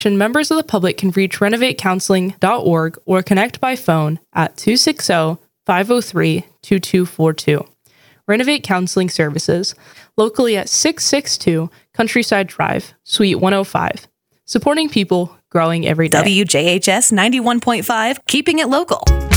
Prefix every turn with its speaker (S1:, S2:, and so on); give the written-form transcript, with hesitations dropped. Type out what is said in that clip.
S1: Members of the public can reach renovatecounseling.org or connect by phone at 260-503-2242. Renovate Counseling Services, locally at 662 Countryside Drive, Suite 105. Supporting people, growing every day.
S2: WJHS 91.5, keeping it local.